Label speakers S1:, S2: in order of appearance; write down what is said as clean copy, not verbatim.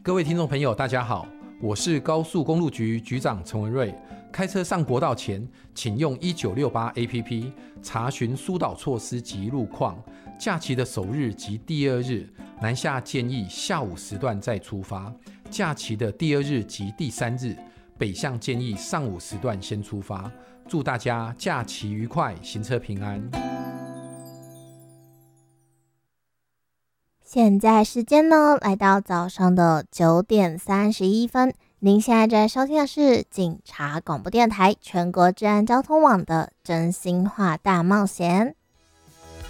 S1: 各位听众朋友大家好，我是高速公路局局长陈文瑞。开车上国道前，请用1968 APP 查询疏导措施及路况。假期的首日及第二日，南下建议下午时段再出发；假期的第二日及第三日，北向建议上午时段先出发。祝大家假期愉快，行车平安。
S2: 现在时间呢，来到早上的9点31分。您现在在收听的是警察广播电台全国治安交通网的真心话大冒险。